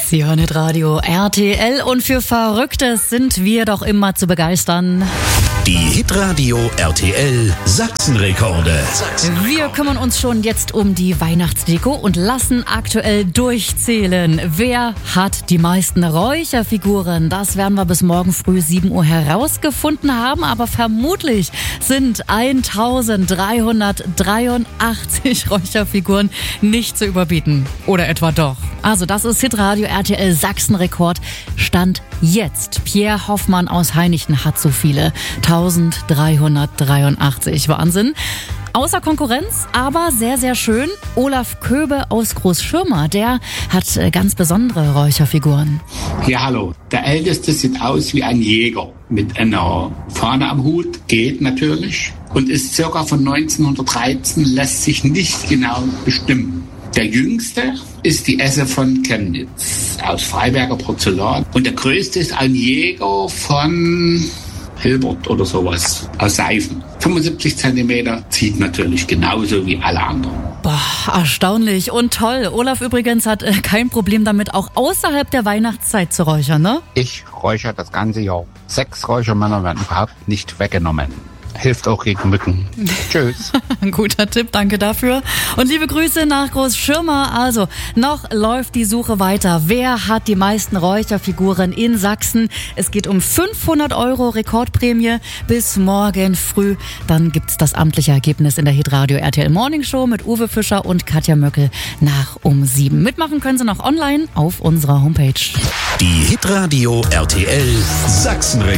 Sie hören Radio RTL und für Verrücktes sind wir doch immer zu begeistern. Die Hitradio RTL Sachsenrekorde. Wir kümmern uns schon jetzt um die Weihnachtsdeko und lassen aktuell durchzählen. Wer hat die meisten Räucherfiguren? Das werden wir bis morgen früh 7 Uhr herausgefunden haben, aber vermutlich sind 1383 Räucherfiguren nicht zu überbieten. Oder etwa doch. Also das ist Hitradio RTL Sachsenrekord. Stand jetzt. Pierre Hoffmann aus Hainichen hat so viele. 1383. Wahnsinn. Außer Konkurrenz, aber sehr, sehr schön. Olaf Köbe aus Großschirma, der hat ganz besondere Räucherfiguren. Ja, hallo. Der Älteste sieht aus wie ein Jäger mit einer Fahne am Hut. Geht natürlich. Und ist circa von 1913, lässt sich nicht genau bestimmen. Der Jüngste ist die Esse von Chemnitz aus Freiberger Porzellan. Und der Größte ist ein Jäger von Hilbert oder sowas aus Seifen. 75 Zentimeter, zieht natürlich genauso wie alle anderen. Boah, erstaunlich und toll. Olaf übrigens hat kein Problem damit, auch außerhalb der Weihnachtszeit zu räuchern, ne? Ich räuchere das ganze Jahr. 6 Räuchermänner werden überhaupt nicht weggenommen. Hilft auch gegen Mücken. Tschüss. Ein guter Tipp, danke dafür. Und liebe Grüße nach Großschirma. Also, noch läuft die Suche weiter. Wer hat die meisten Räucherfiguren in Sachsen? Es geht um 500 € Rekordprämie bis morgen früh. Dann gibt's das amtliche Ergebnis in der Hitradio RTL Morning Show mit Uwe Fischer und Katja Möckel nach um 7. Mitmachen können Sie noch online auf unserer Homepage. Die Hitradio RTL Sachsenrekorde.